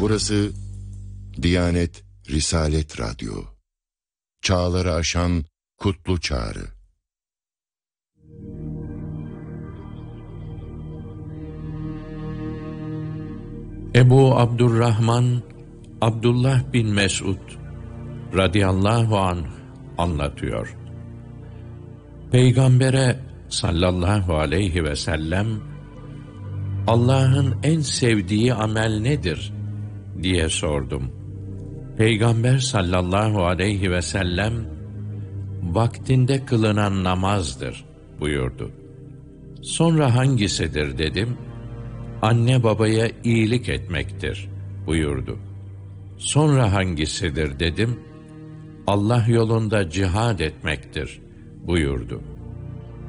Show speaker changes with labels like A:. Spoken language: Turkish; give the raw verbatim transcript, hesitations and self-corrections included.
A: Burası Diyanet Risalet Radyo. Çağları aşan kutlu çağrı.
B: Ebu Abdurrahman Abdullah bin Mesud radıyallahu anh anlatıyor. Peygambere sallallahu aleyhi ve sellem Allah'ın en sevdiği amel nedir diye sordum. Peygamber sallallahu aleyhi ve sellem vaktinde kılınan namazdır buyurdu. Sonra hangisidir dedim. Anne babaya iyilik etmektir buyurdu. Sonra hangisidir dedim. Allah yolunda cihad etmektir buyurdu.